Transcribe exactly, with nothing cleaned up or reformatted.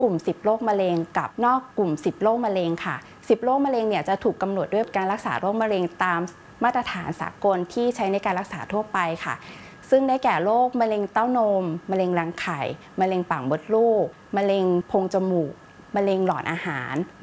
กลุ่มสิบโรคมะเร็งกับนอกกลุ่มสิบโรคมะเร็งค่ะสิบโรคมะเร็งเนี่ยจะถูกกำหนดด้วยการรักษาโรคมะเร็งตามมาตรฐานสากลที่ใช้ในการรักษาทั่วไปค่ะซึ่งได้แก่โรคมะเร็งเต้านมมะเร็งรังไข่มะเร็งปากมดลูกมะเร็งโพรงจมูกมะเร็งหลอดอาหาร